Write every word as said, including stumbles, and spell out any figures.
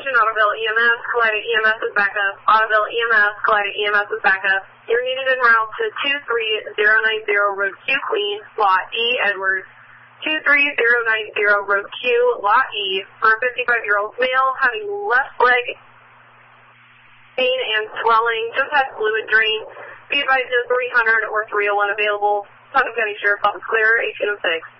Attention Autoville E M S, Collided E M S is back up. Autoville E M S, Collided E M S is back up. You're needed en route to two three zero nine zero Road Q Queen, Lot E, Edwards. two three zero nine zero Road Q, Lot E, for a fifty-five-year-old male having left leg pain and swelling, just had fluid drain. Be advised, three hundred or three oh one available. Putnam County Sheriff's Office clear, eighteen oh six.